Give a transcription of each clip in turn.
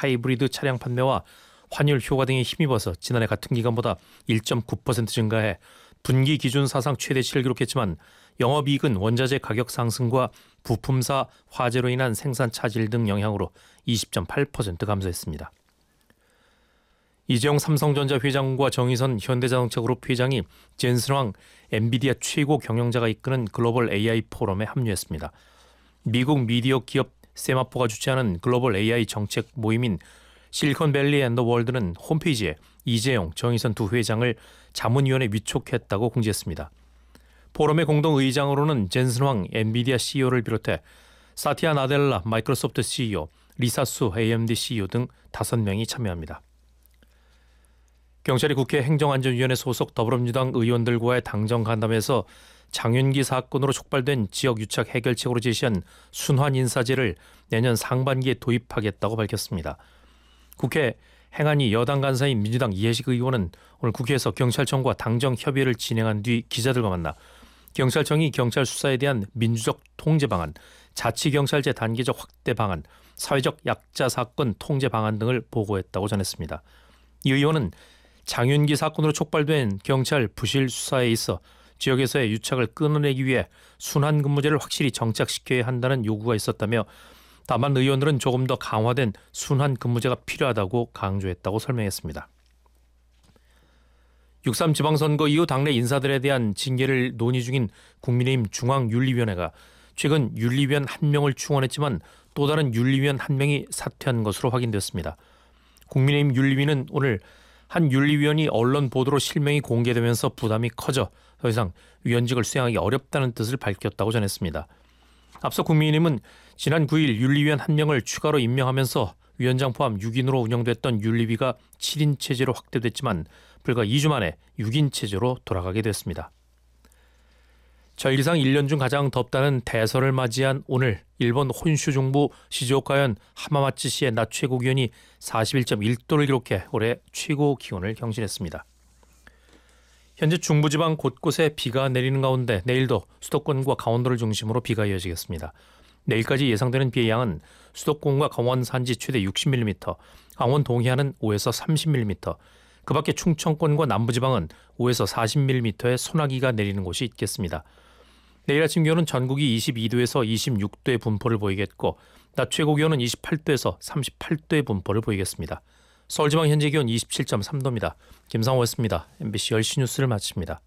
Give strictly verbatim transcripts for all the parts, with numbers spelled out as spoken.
하이브리드 차량 판매와 환율 효과 등에 힘입어서 지난해 같은 기간보다 일 점 구 퍼센트 증가해 분기 기준 사상 최대치를 기록했지만 영업이익은 원자재 가격 상승과 부품사 화재로 인한 생산 차질 등 영향으로 이십 점 팔 퍼센트 감소했습니다. 이재용 삼성전자 회장과 정의선 현대자동차그룹 회장이 젠슨황 엔비디아 최고 경영자가 이끄는 글로벌 에이아이 포럼에 합류했습니다. 미국 미디어 기업 세마포가 주최하는 글로벌 에이아이 정책 모임인 실리콘밸리 앤 더 월드는 홈페이지에 이재용, 정의선 두 회장을 자문위원회 위촉했다고 공지했습니다. 포럼의 공동의장으로는 젠슨황 엔비디아 씨이오를 비롯해 사티아 나델라 마이크로소프트 씨이오, 리사수 에이엠디 씨이오 등 다섯 명이 참여합니다. 경찰이 국회 행정안전위원회 소속 더불어민주당 의원들과의 당정 간담회에서 장윤기 사건으로 촉발된 지역 유착 해결책으로 제시한 순환 인사제를 내년 상반기에 도입하겠다고 밝혔습니다. 국회 행안위 여당 간사인 민주당 이해식 의원은 오늘 국회에서 경찰청과 당정 협의를 진행한 뒤 기자들과 만나 경찰청이 경찰 수사에 대한 민주적 통제 방안, 자치경찰제 단계적 확대 방안, 사회적 약자 사건 통제 방안 등을 보고했다고 전했습니다. 이 의원은 장윤기 사건으로 촉발된 경찰 부실 수사에 있어 지역에서의 유착을 끊어내기 위해 순환 근무제를 확실히 정착시켜야 한다는 요구가 있었다며 다만 의원들은 조금 더 강화된 순환 근무제가 필요하다고 강조했다고 설명했습니다. 육삼 지방선거 이후 당내 인사들에 대한 징계를 논의 중인 국민의힘 중앙윤리위원회가 최근 윤리위원 한 명을 충원했지만 또 다른 윤리위원 한 명이 사퇴한 것으로 확인됐습니다. 국민의힘 윤리위는 오늘 한 윤리위원이 언론 보도로 실명이 공개되면서 부담이 커져 더 이상 위원직을 수행하기 어렵다는 뜻을 밝혔다고 전했습니다. 앞서 국민의힘은 지난 구 일 윤리위원 한 명을 추가로 임명하면서 위원장 포함 육 인으로 운영됐던 윤리위가 칠 인 체제로 확대됐지만 불과 이 주 만에 육 인 체제로 돌아가게 됐습니다. 전일상 일 년 중 가장 덥다는 대설을 맞이한 오늘 일본 혼슈 중부 시즈오카현 하마마치시의 낮 최고 기온이 사십일 점 일 도를 기록해 올해 최고 기온을 경신했습니다. 현재 중부지방 곳곳에 비가 내리는 가운데 내일도 수도권과 강원도를 중심으로 비가 이어지겠습니다. 내일까지 예상되는 비의 양은 수도권과 강원 산지 최대 육십 밀리미터, 강원 동해안은 오에서 삼십 밀리미터, 그 밖에 충청권과 남부지방은 오에서 사십 밀리미터의 소나기가 내리는 곳이 있겠습니다. 내일 아침 기온은 전국이 이십이 도에서 이십육 도의 분포를 보이겠고 낮 최고 기온은 이십팔 도에서 삼십팔 도의 분포를 보이겠습니다. 서울지방 현재 기온 이십칠 점 삼 도입니다. 김상호였습니다. 엠비씨 열 시 뉴스를 마칩니다.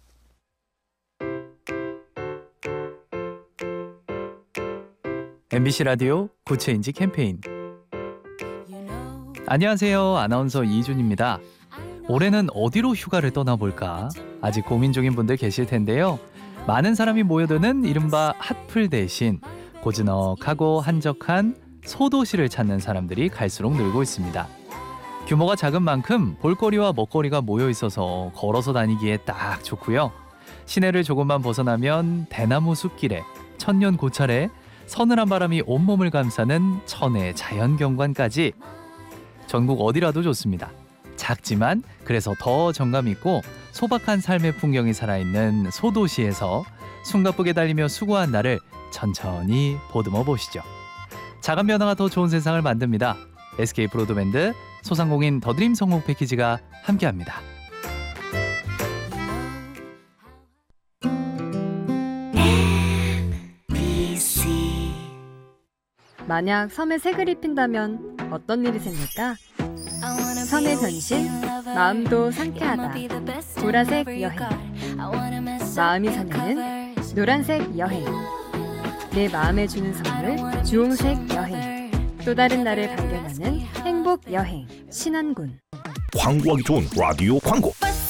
엠비씨 라디오 구체인지 캠페인. 안녕하세요. 아나운서 이준입니다. 올해는 어디로 휴가를 떠나볼까? 아직 고민 중인 분들 계실 텐데요. 많은 사람이 모여드는 이른바 핫플 대신 고즈넉하고 한적한 소도시를 찾는 사람들이 갈수록 늘고 있습니다. 규모가 작은 만큼 볼거리와 먹거리가 모여 있어서 걸어서 다니기에 딱 좋고요. 시내를 조금만 벗어나면 대나무 숲길에 천년 고찰에 서늘한 바람이 온몸을 감싸는 천혜의 자연경관까지 전국 어디라도 좋습니다. 작지만 그래서 더 정감 있고 소박한 삶의 풍경이 살아있는 소도시에서 숨가쁘게 달리며 수고한 나를 천천히 보듬어 보시죠. 작은 변화가 더 좋은 세상을 만듭니다. 에스케이 브로드밴드 소상공인 더드림 성공 패키지가 함께합니다. 만약 섬에 색을 입힌다면 어떤 일이 생길까? 섬의 변신, 마음도 상쾌하다. 보라색 여행. 마음이 설레는 노란색 여행. 내 마음에 주는 선물, 주홍색 여행. 또 다른 나를 발견하는 행복 여행. 신안군. 광고하기 좋은 라디오 광고.